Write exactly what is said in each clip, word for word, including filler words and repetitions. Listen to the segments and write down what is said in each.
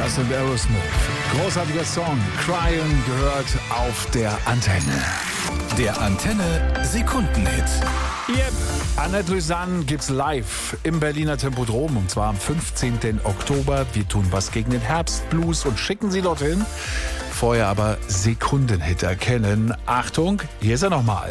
Das sind Aerosmith. Großartiger Song. Cryin' gehört auf der Antenne. Der Antenne Sekundenhit. Yep. Annette Lausanne gibt's live im Berliner Tempodrom und zwar am fünfzehnten Oktober. Wir tun was gegen den Herbstblues und schicken Sie dorthin. Vorher aber Sekundenhit erkennen. Achtung, hier ist er nochmal.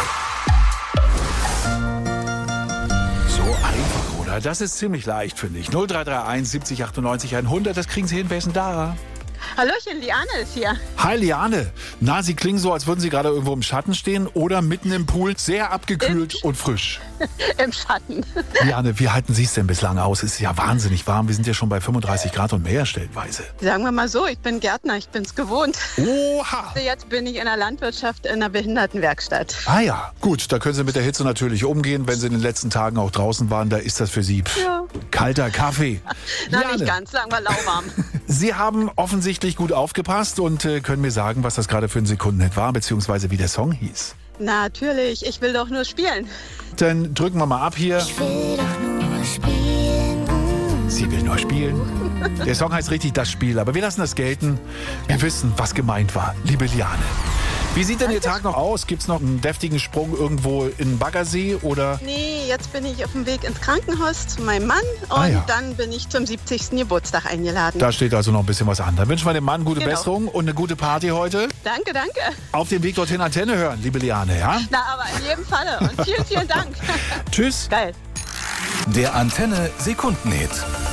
So einfach, oder? Das ist ziemlich leicht, finde ich. null drei drei eins siebzig achtundneunzig hundert, das kriegen Sie hin. Wer ist denn da? Hallöchen, Liane ist hier. Hi Liane. Na, Sie klingen so, als würden Sie gerade irgendwo im Schatten stehen oder mitten im Pool, sehr abgekühlt Im und frisch. Im Schatten. Liane, wie halten Sie es denn bislang aus? Es ist ja wahnsinnig warm. Wir sind ja schon bei fünfunddreißig Grad und mehr stellenweise. Sagen wir mal so, ich bin Gärtner, ich bin's gewohnt. Oha! Jetzt bin ich in der Landwirtschaft in einer Behindertenwerkstatt. Ah ja, gut, da können Sie mit der Hitze natürlich umgehen. Wenn Sie in den letzten Tagen auch draußen waren, da ist das für Sie pff, Ja. kalter Kaffee. Na, Liane, nicht ganz, sagen wir lauwarm. Sie haben offensichtlich gut aufgepasst und äh, können mir sagen, was das gerade für ein Sekundenhit war, beziehungsweise wie der Song hieß. Natürlich, ich will doch nur spielen. Dann drücken wir mal ab hier. Ich will doch nur spielen. Sie will nur spielen. Der Song heißt richtig Das Spiel, aber wir lassen das gelten. Wir wissen, was gemeint war, liebe Liane. Wie sieht denn Ihr Tag noch aus? Gibt's noch einen deftigen Sprung irgendwo in Baggersee oder? Nee, jetzt bin ich auf dem Weg ins Krankenhaus zu meinem Mann und Ah, ja. dann bin ich zum siebzigsten Geburtstag eingeladen. Da steht also noch ein bisschen was an. Dann wünschen wir dem Mann gute Genau. Besserung und eine gute Party heute. Danke, danke. Auf dem Weg dorthin Antenne hören, liebe Liane, ja? Na, aber in jedem Falle und vielen, vielen Dank. Tschüss. Geil. Der Antenne Sekundenhit.